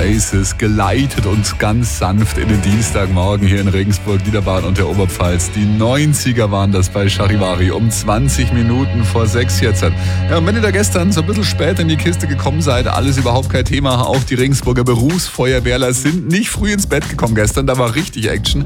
Oasis geleitet uns ganz sanft in den Dienstagmorgen hier in Regensburg, Niederbayern und der Oberpfalz. Die 90er waren das bei Charivari um 20 Minuten vor 6 jetzt. Ja, und wenn ihr da gestern so ein bisschen spät in die Kiste gekommen seid, alles überhaupt kein Thema. Auch die Regensburger Berufsfeuerwehrler sind nicht früh ins Bett gekommen gestern, da war richtig Action.